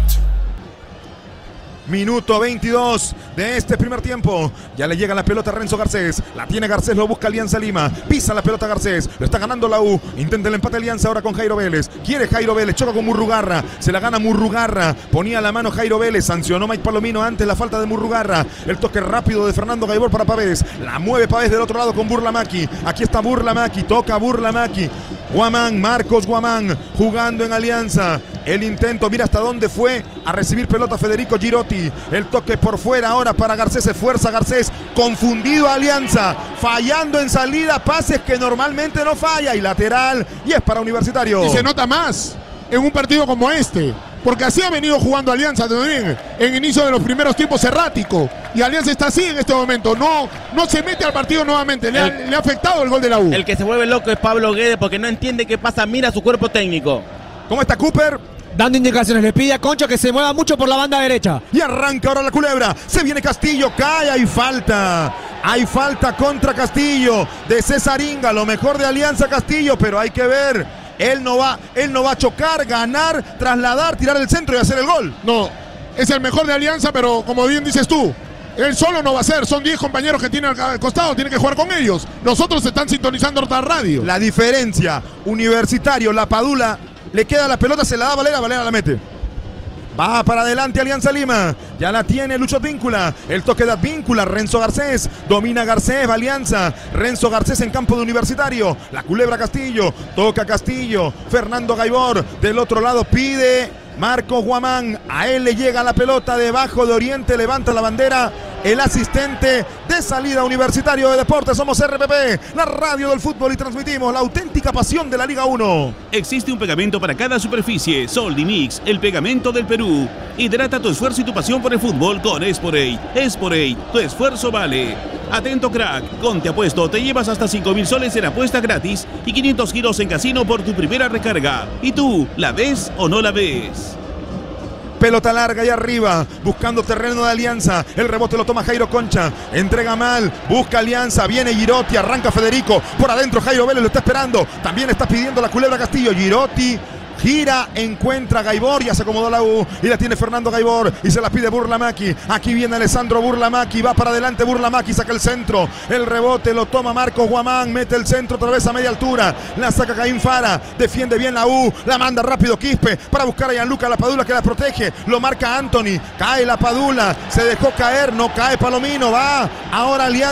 Minuto 22 de este primer tiempo. Ya le llega la pelota a Renzo Garcés. La tiene Garcés, lo busca Alianza Lima. Pisa la pelota Garcés. Lo está ganando la U. Intenta el empate Alianza ahora con Jairo Vélez. Quiere Jairo Vélez. Choca con Murrugarra. Se la gana Murrugarra. Ponía la mano Jairo Vélez. Sancionó Mike Palomino antes la falta de Murrugarra. El toque rápido de Fernando Gaibor para Pavés. La mueve Pavés del otro lado con Burlamaqui. Aquí está Burlamaqui. Toca Burlamaqui. Guamán, Marcos Guamán, jugando en Alianza. El intento, mira hasta dónde fue a recibir pelota Federico Girotti. El toque por fuera ahora para Garcés. Se esfuerza Garcés. Confundido Alianza. Fallando en salida. Pases que normalmente no falla. Y lateral. Y es para Universitario. Y se nota más en un partido como este. porque así ha venido jugando Alianza también, en inicio de los primeros tiempos errático, y Alianza está así en este momento, no se mete al partido nuevamente, le ha afectado el gol de la U. El que se vuelve loco es Pablo Guedes porque no entiende qué pasa, mira su cuerpo técnico. ¿Cómo está Cooper? Dando indicaciones, le pide a Concha que se mueva mucho por la banda derecha. Y arranca ahora la culebra. Se viene Castillo, cae, hay falta. Hay falta contra Castillo de Cesaringa, lo mejor de Alianza Castillo, pero hay que ver. Él no va a chocar, ganar, trasladar, tirar el centro y hacer el gol. No, es el mejor de Alianza, pero como bien dices tú, él solo no va a ser, son 10 compañeros que tiene al costado, tiene que jugar con ellos. Nosotros están sintonizando otra radio. La diferencia, Universitario, la Padula, le queda la pelota, se la da a Valera, Valera la mete. Va para adelante Alianza Lima. Ya la tiene Lucho Advíncula. El toque de Advíncula. Renzo Garcés. Domina Garcés. Va Alianza. Renzo Garcés en campo de Universitario. La culebra Castillo. Toca Castillo. Fernando Gaibor. Del otro lado pide Marcos Guamán. A él le llega la pelota debajo de Oriente. Levanta la bandera. El asistente de salida Universitario de Deportes. Somos RPP, la radio del fútbol, y transmitimos la auténtica pasión de la Liga 1. Existe un pegamento para cada superficie. Soldimix, el pegamento del Perú. Hidrata tu esfuerzo y tu pasión por el fútbol con Esporate. Esporate, tu esfuerzo vale. Atento crack, con Te Apuesto te llevas hasta 5.000 soles en apuesta gratis y 500 giros en casino por tu primera recarga. ¿Y tú, la ves o no la ves? Pelota larga y arriba, buscando terreno de Alianza. El rebote lo toma Jairo Concha. Entrega mal, busca Alianza. Viene Girotti, arranca Federico. Por adentro Jairo Vélez lo está esperando. También está pidiendo la culebra Castillo. Girotti gira, encuentra a Gaibor, ya se acomodó la U y la tiene Fernando Gaibor y se la pide Burlamaqui. Aquí viene Alessandro Burlamaqui, va para adelante Burlamaqui, saca el centro, el rebote lo toma Marcos Guamán, mete el centro otra vez a media altura, la saca Caín Fara, defiende bien la U, la manda rápido Quispe para buscar a Gianluca Lapadula que la protege, lo marca Anthony, cae Lapadula, se dejó caer, no cae Palomino, va ahora Alianza.